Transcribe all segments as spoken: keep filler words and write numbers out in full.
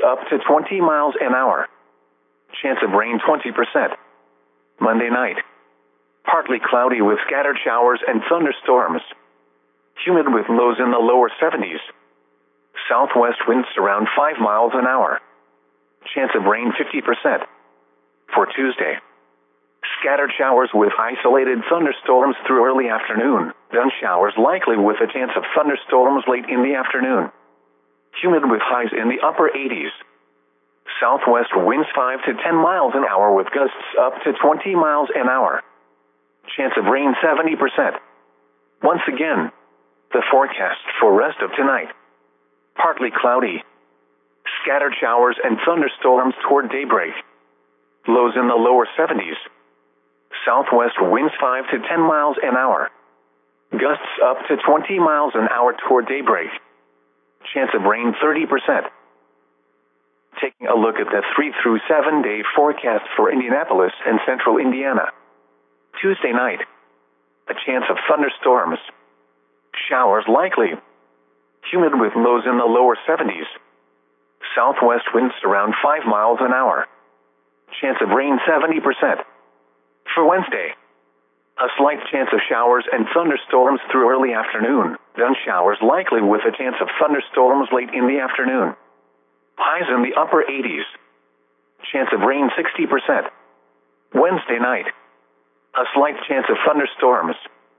up to twenty miles an hour. Chance of rain twenty percent. Monday night. Partly cloudy with scattered showers and thunderstorms. Humid with lows in the lower seventies. Southwest winds around five miles an hour. Chance of rain fifty percent. For Tuesday. Scattered showers with isolated thunderstorms through early afternoon, then showers likely with a chance of thunderstorms late in the afternoon. Humid with highs in the upper eighties. Southwest winds five to ten miles an hour with gusts up to twenty miles an hour. Chance of rain seventy percent. Once again, the forecast for rest of tonight. Partly cloudy. Scattered showers and thunderstorms toward daybreak. Lows in the lower seventies. Southwest winds five to ten miles an hour. Gusts up to twenty miles an hour toward daybreak. Chance of rain thirty percent. Taking a look at the three through seven day forecast for Indianapolis and central Indiana. Tuesday night. A chance of thunderstorms. Showers likely. Humid with lows in the lower seventies. Southwest winds around five miles an hour. Chance of rain seventy percent. For Wednesday. A slight chance of showers and thunderstorms through early afternoon, then showers likely with a chance of thunderstorms late in the afternoon. Highs in the upper eighties. Chance of rain sixty percent. Wednesday night. A slight chance of thunderstorms.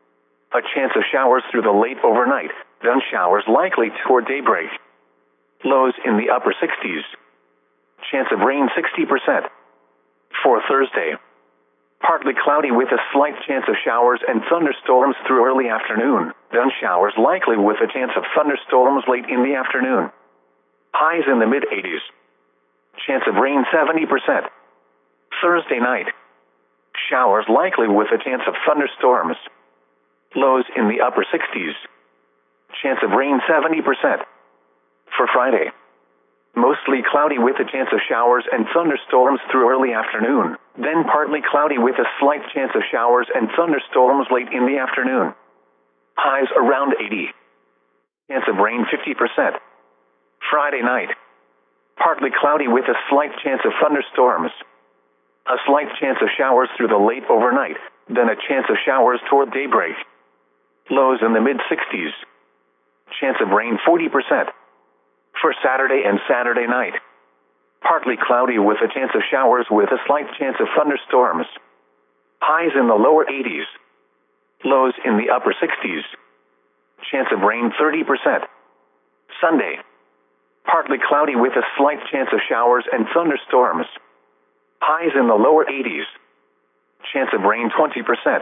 A chance of showers through the late overnight, then showers likely toward daybreak. Lows in the upper sixties. Chance of rain sixty percent. For Thursday. Partly cloudy with a slight chance of showers and thunderstorms through early afternoon, then showers likely with a chance of thunderstorms late in the afternoon. Highs in the mid eighties. Chance of rain seventy percent. Thursday night. Showers likely with a chance of thunderstorms. Lows in the upper sixties. Chance of rain seventy percent. For Friday. Mostly cloudy with a chance of showers and thunderstorms through early afternoon, then partly cloudy with a slight chance of showers and thunderstorms late in the afternoon. Highs around eighty. Chance of rain fifty percent. Friday night. Partly cloudy with a slight chance of thunderstorms. A slight chance of showers through the late overnight, then a chance of showers toward daybreak. Lows in the mid sixties. Chance of rain forty percent. For Saturday and Saturday night. Partly cloudy with a chance of showers with a slight chance of thunderstorms. Highs in the lower eighties. Lows in the upper sixties. Chance of rain thirty percent. Sunday. Partly cloudy with a slight chance of showers and thunderstorms. Highs in the lower eighties. Chance of rain twenty percent.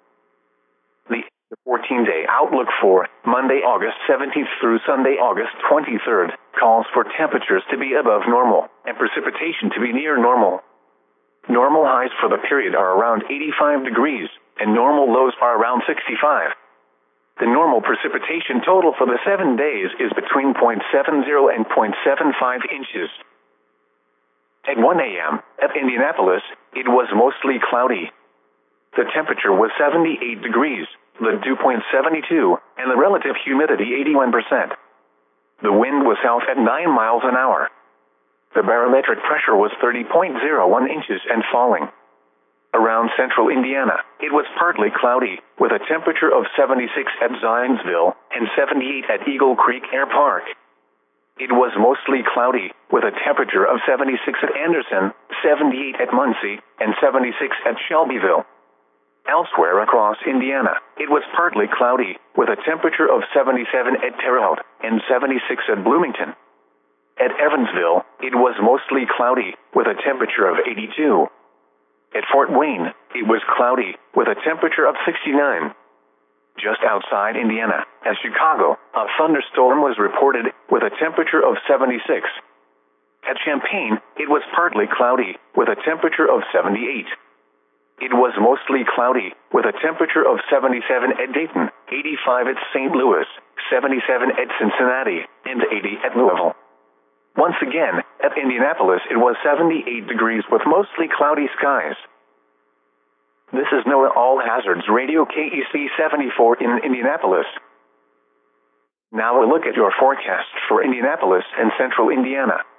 The fourteen-day outlook for Monday, August seventeenth through Sunday, August twenty-third, calls for temperatures to be above normal and precipitation to be near normal. Normal highs for the period are around eighty-five degrees, and normal lows are around sixty-five. The normal precipitation total for the seven days is between zero point seven zero and zero point seven five inches. At one a m, at Indianapolis, it was mostly cloudy. The temperature was seventy-eight degrees, the dew point seventy-two, and the relative humidity eighty-one percent. The wind was south at nine miles an hour. The barometric pressure was thirty point zero one inches and falling. Around central Indiana, it was partly cloudy, with a temperature of seventy-six at Zionsville and seventy-eight at Eagle Creek Air Park. It was mostly cloudy, with a temperature of seventy-six at Anderson, seventy-eight at Muncie, and seventy-six at Shelbyville. Elsewhere across Indiana, it was partly cloudy, with a temperature of seventy-seven at Terre Haute and seventy-six at Bloomington. At Evansville, it was mostly cloudy, with a temperature of eighty-two. At Fort Wayne, it was cloudy, with a temperature of sixty-nine. Just outside Indiana, at Chicago, a thunderstorm was reported, with a temperature of seventy-six. At Champaign, it was partly cloudy, with a temperature of seventy-eight. It was mostly cloudy, with a temperature of seventy-seven at Dayton, eighty-five at Saint Louis, seventy-seven at Cincinnati, and eighty at Louisville. Once again, at Indianapolis it was seventy-eight degrees with mostly cloudy skies. This is NOAA All Hazards Radio K E C seventy-four in Indianapolis. Now a look at your forecast for Indianapolis and central Indiana.